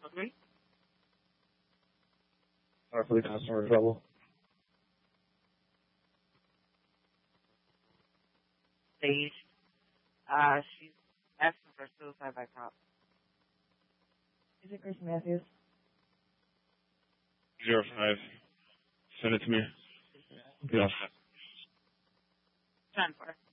Okay. Sorry for the customer trouble. Stage. She's asking for suicide by cop. Is it Chris Matthews? 05. Send it to me. Be all set. 10-4.